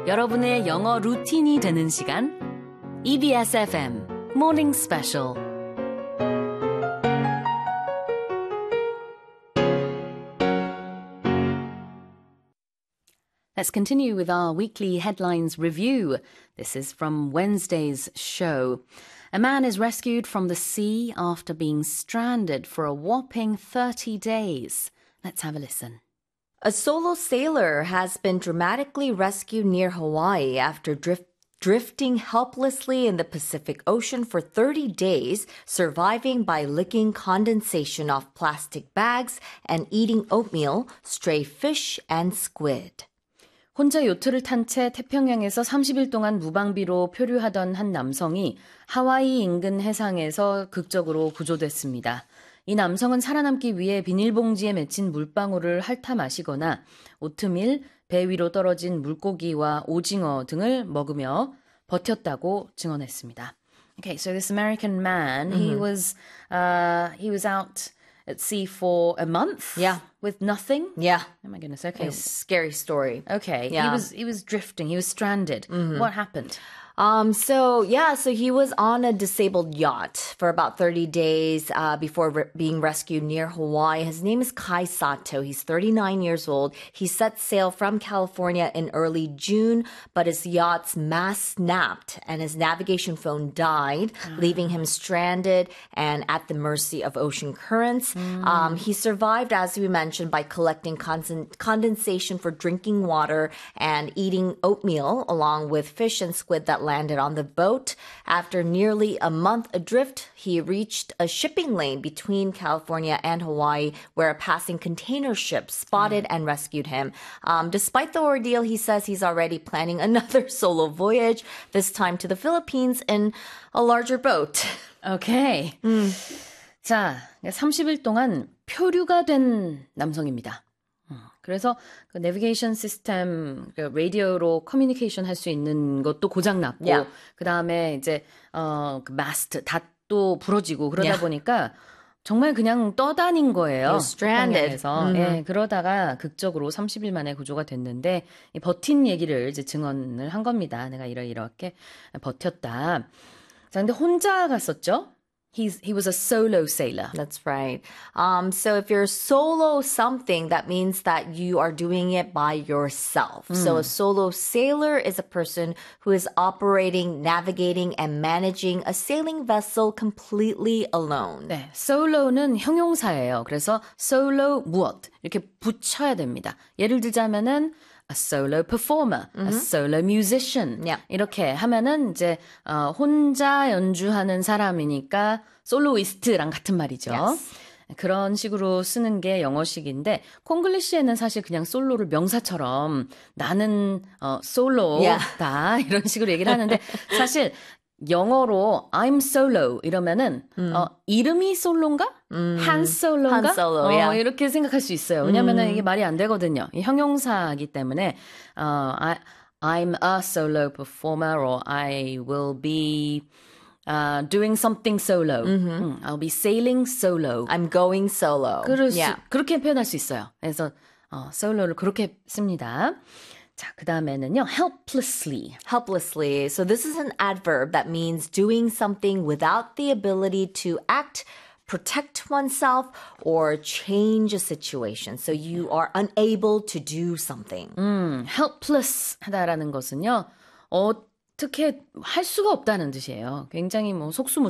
여러분의 영어 루틴이 되는 시간 EBS FM Morning Special. Let's continue with our weekly headlines review. This is from Wednesday's show. A man is rescued from the sea after being stranded for a whopping 30 days. Let's have a listen. A solo sailor has been dramatically rescued near Hawaii after drifting helplessly in the Pacific Ocean for 30 days, surviving by licking condensation off plastic bags and eating oatmeal, stray fish, and squid. 혼자 요트를 탄 채 태평양에서 30일 동안 무방비로 표류하던 한 남성이 하와이 인근 해상에서 극적으로 구조됐습니다. 이 남성은 살아남기 위해 비닐봉지에 맺힌 물방울을 핥아 마시거나 오트밀, 배 위로 떨어진 물고기와 오징어 등을 먹으며 버텼다고 증언했습니다. Okay, so this American man, he was out at sea for a month. Yeah. With nothing. Yeah. Oh my goodness. Okay. It's a scary story. Okay. Yeah. He was drifting. He was stranded. What happened? So he was on a disabled yacht for about 30 days before being rescued near Hawaii. His name is Kai Sato. He's 39 years old. He set sail from California in early June, but his yacht's mast snapped and his navigation phone died, leaving him stranded and at the mercy of ocean currents. He survived, as we mentioned, by collecting condensation for drinking water and eating oatmeal along with fish and squid that landed on the boat. After nearly a month adrift, he reached a shipping lane between California and Hawaii where a passing container ship spotted and rescued him. Despite the ordeal, he says he's already planning another solo voyage, this time to the Philippines in a larger boat. Okay. 자, 30일 동안 표류가 된 남성입니다. 그래서 그 내비게이션 시스템, 그 라디오로 커뮤니케이션 할 수 있는 것도 고장났고, Yeah. 그 다음에 이제, 그 마스트, 닷도 부러지고 그러다 보니까 정말 그냥 떠다닌 거예요. You're stranded. 태평양에서. 예, 그러다가 극적으로 30일 만에 구조가 됐는데, 이 버틴 얘기를 이제 증언을 한 겁니다. 내가 이렇게 버텼다. 자, 근데 혼자 갔었죠? He was a solo sailor. That's right. So if you're solo something, that means that you are doing it by yourself. So a solo sailor is a person who is operating, navigating, and managing a sailing vessel completely alone. 네, solo는 형용사예요. 그래서 solo 무엇 이렇게 붙여야 됩니다. 예를 들자면은 a solo performer, a solo musician. Yeah. 이렇게 하면은 이제 혼자 연주하는 사람이니까 솔로이스트랑 같은 말이죠. Yes. 그런 식으로 쓰는 게 영어식인데 콩글리시에는 사실 그냥 솔로를 명사처럼 나는 솔로다 이런 식으로 얘기를 하는데 사실 영어로 I'm solo 이러면은 이름이 솔로인가? 한 솔로인가? 한 솔로, yeah. 이렇게 생각할 수 있어요. 왜냐면은 이게 말이 안 되거든요. 이 형용사이기 때문에 I'm a solo performer or I will be doing something solo. I'll be sailing solo. I'm going solo. 그렇게 표현할 수 있어요. 그래서 솔로를 그렇게 씁니다. 자, 그 다음에는요, helplessly. Helplessly. So this is an adverb that means doing something without the ability to act, protect oneself, or change a situation. So you are unable to do something. helpless 하다라는 것은요, 어떻게 할 수가 없다는 뜻이에요. 굉장히 속수무책